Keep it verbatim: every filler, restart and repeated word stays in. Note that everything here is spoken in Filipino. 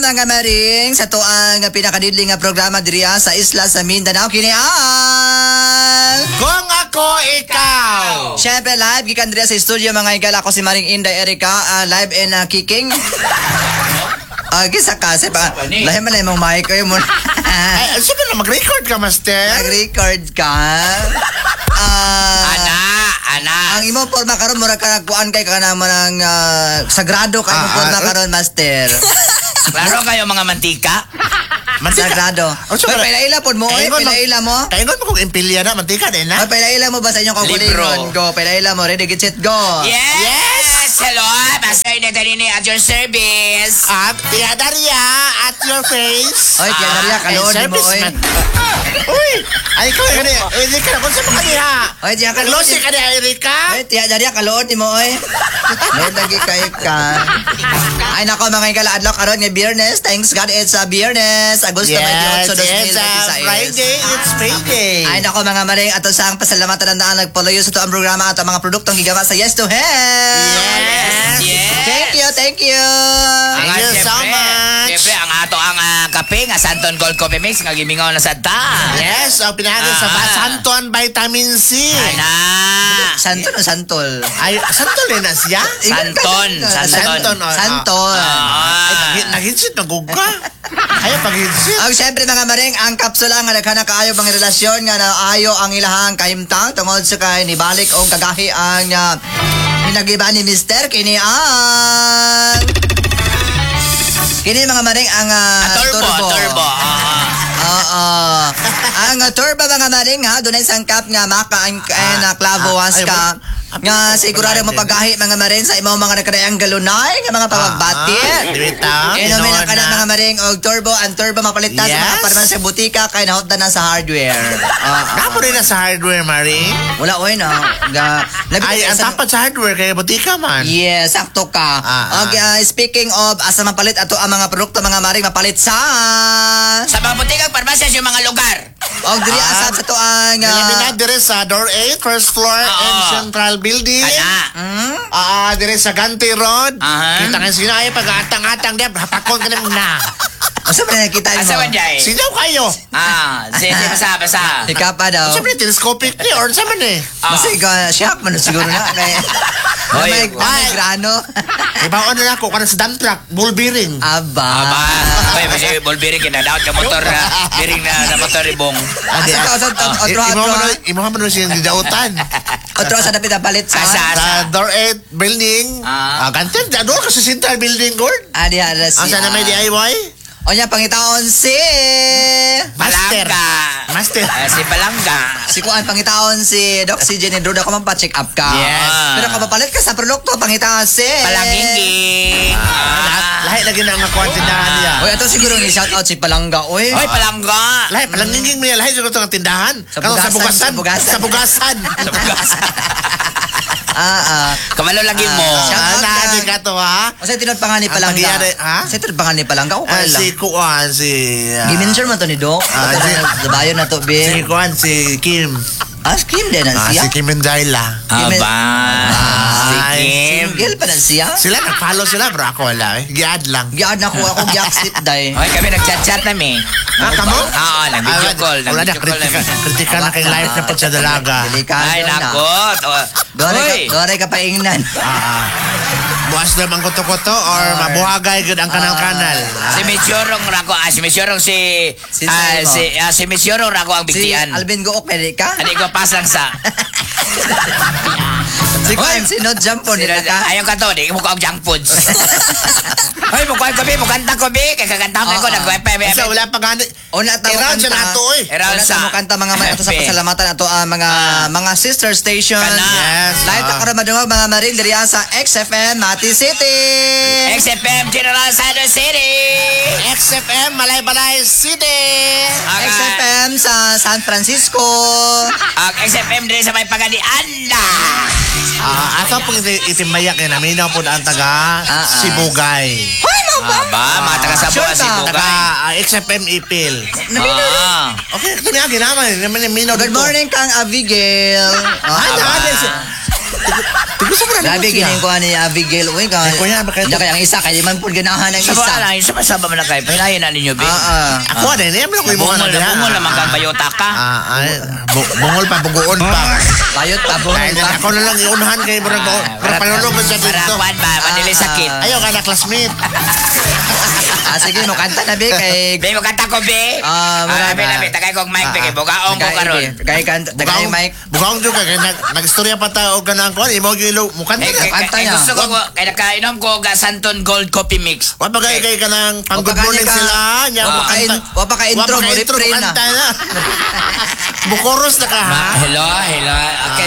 mga maring sa tuang pinakadidling nga programa diriya sa isla sa Mindanao kini ang Kung ako ikaw. Syempre live gikan diriya sa studio mga igal, ako si Maring Inday Erica, uh, live and uh, kicking. Ah, uh, gisa kasi pa. Lahi man imong mic kayo mo. Ay, sino na mag-record ka, master? Mag-record ka. Ah, Ana, ana. ang imong forma karon mura ka kuan kay kana man uh, sagrado kay imong Ah, forma ah, karon, master. Klaro kayo mga mantika? Mantika. Sagrado. Oh, so, Hoy, paila pod mo, oy, Kaingon mo- paila mo. Kaingon mo kung impilya na, mantika din na. Hoy, paila mo ba sa inyong kagulingon? Libro. Go, paila mo, ready, get set, go. Yes! Yes! Hello, Master Natalini at your service. At Tia Daria, at your face. Oy, Tia Daria, kaloon Ay, mo, service oy. man. Uy, ay, ikaw, kani, hindi ka na, kung saan ka niya? Oy, Tia, kaloon. Losi ka niya, Erika? Ay, Tia Daria, kaloon ni mo, oy. May lagi kayo ka. Ay, nako, mga ikala, adlaw karon nga Biyernes. Thanks God, it's a Biyernes. Agosto Yes, twenty-eight, it's a Friday, it's payday. Ay, nako, mga maring, ato sa ang pasalamatan ng daan nagpalayo sa ito ang programa at ang mga produktong gigawa sa Yes to Help. Yes. Yes. Thank you, thank you. Thank Nga, you so syempre, much. Syempre, ang ato ang ah, kape nga Santon Gold Coffee Mix nga gimingaw na sa ta. Yes, ang pinahagin sa Ah. Santon Vitamin C. Ana. Santol o santol? Ay, Santon din na siya? Santon, Santon. Santon. oh, Santol. Ah. Ay, nag- nag-hinsit, nag-ugka. Ay, pag-hinsit. Ang siyempre mga maring, ang kapsula nga naghanap kaayo mga relasyon nga naayo ang ilahang kahimtang tungod sa kay nibalik o kagahi ang uh, pinagiba ni Mister Kini ang Kini mga maring ang uh, Ah, turbo, turbo. Ah, Oo. Ang uh, turbo mga maring ha, dunay sangkap nga maka ang uh, klavo ah, ay, ka. ay, Nga sigurado mo paggahi mga maring sa imong mga nakaraang galunay nga mga pagbati. Dibita. Inumin ang kanang mga maring og turbo, ang turbo mapalitan sa mga Yes. parang sa butika kay nahotdan na sa hardware. Ah, Kapo rin na sa hardware, Marie. wala oy na. Ga, labi Ay, ko ang sa- tapat sa hardware, kaya butika man. Yes, sakto ka. Ah, Og, uh, speaking of asa mapalit ato ang mga produkto mga maring mapalit sa Sa mga butikang parmasya yung mga lugar. og diri Ah. asap sa to ang uh, Nalaminad dire sa door eight, first floor, Oo. and central building. Ana. hmm? Ah, dire sa Ganti Road. Aha. Kita nga sinay pag-atang-atang dia, hapakon ka naman na. Asa pa nakita mo? Asa man jay? Sinaw kayo. Ah, sige, basa, basa. Ika pa daw. Siyempre, telescopic ni or sa man eh. Ah. Basta ikaw, shock man siguro na kay. Hoy, May ay. grano. Iba ano na ako, kana sa dump truck, ball bearing. Aba. Aba, ay, kasi ball bearing kinadaot ka motor na, bearing na, na motor ibong. Adi, Asa ka sa ah, otro imo otro. man imo man man siyang didautan. Otro sa dapit na palit sa. Asa? Sa door eight building. Ah. Ah, Ganti, doon ka sa central building, Gord. Adi ada si. Ang sana may D I Y? O niya pangitaon si Master. Palangga. Master. Ah, si Palangga. si Kuan pangitaon si Doc si Jenny Druda ko man pa-check up ka. Yes. Pero kung mapalit ka sa produkto pangitaon si Palanginging. Lahat, Ah. lahat lagi na ang kwantindahan niya. Oy, ato siguro ni shout out si Palangga. Oy. Hoy, Palangga. Lahat, palanginging mo yan. Lahat siguro itong tindahan. Sa Kano sa bugasan, bugasan. sa bugasan. Sa bugasan. Ah ah. Kamalo lagi mo. Shout out Ah, ka. naanin ka to, ha? O sa tinod pa nga ni Ang Palangga. pangyayari, ha? Sa tinod pa nga ni Palangga ko Ah, kaya lang. si Kuan, si... ah, Giminser man to ni Doc. Ah, Ito si- na dabayon na to Si be. Kuan, si Kim. Ah, skin din na Ah, siya. si Kim Mendaila. Gimin- Aba. Si Ay, Kim. Single pa na siya. Sila, nag-follow sila, bro. Ako wala, eh. Giad lang. Giad na ko ako giak slip day. Hoy, kami nag-chat-chat namin. Ah, kamo? Oo, nag-video Ah, call. Wala na, Nag-video call kritika, namin. kritika na kay live na po sa dalaga. Delikado Ay, na. nakot. Dore Hoy. ka, dore ka paingnan. Ah, ah. Buwas na bang koto-koto or mabuhagay gud ang kanal-kanal. Si Michorong Rako, ah, si Michorong si Si ah, Saimo. si ah, si Michorong Rako ang Si bigtian. Alvin Gook pwede ka? Ani ko pasang sa. Si Kuan, si No Jump po nila ka? Ayaw ka to, di mo ko ang junk foods. Hoy, mo kuan ko bi, mo kanta ko bi, kay kakanta ko Oo. nag-wifi bi. Kasi wala pa gani. Una ta mo Iraw kanta. siya nato, oy. Iraw Una ta sa- mo kanta mga may ato sa Pepe. pasalamatan ato ang mga mga sister station. Kana. Yes, Live ta ah. karon madungog mga maril diri sa X F M Mati City. X F M General Santos City. X F M, Malay-Balay City. X F M sa San Francisco. Ang X F M din sa may pagadianda. Ah, asa po iti itimayak yan. Aminaw po ang taga ah. Sibugay. Aba, mga taga Sabuga Sure si ba? Taga Bugay. ah, X F M Ipil. Ah. Okay, ito niya ginaman. Naman yung minaw Good dito. morning kang Abigail. Ah, Ah, na, si, Gusto mo na Grabe gining ko ni Abigail uy ka. Eh, kuya, bakit- Hindi kaya ang isa kay di man pud ganahan ang Sa isa. ba lang, sama-sama na kayo. Pinahin na ninyo, be. Ah, ah. Ako din, yan mo ko yung mga Bungol na, bungol naman kang bayota ka. Ah, ay, bu- bungol pa, bugoon pa. Bayot tabong Dahil ta. ako na lang iunahan kayo, parang Ah, para panulog mo sa Para dito. kwan ba, madili Ah, sakit. ah. Ayaw ka na, classmate. Ah, sige mo kanta na be kay Be, mo kanta ko, be. Ah, mura be, na. be, tagay kong mic, be. Ah, ah. Bugaong ko karon. Kay kanta kay Mike. Bugaong juga, kaya nag- nag-istorya pa tayo o ganang kuhan, imaw yung ilo, mukha Eh, na. kay- kanta kay- niya. gusto ko, kaya nakainom ko ga Santon Gold Coffee Mix. Wala pa kayo kayo ka ng pang good Wapa ka morning niya ka- sila. Nya, Wapa ka in- makanta. wapa ka intro, Wapa ka mo intro, refrain na. makanta na. Bukoros na ka, ha? Ma, hello, hello. Okay,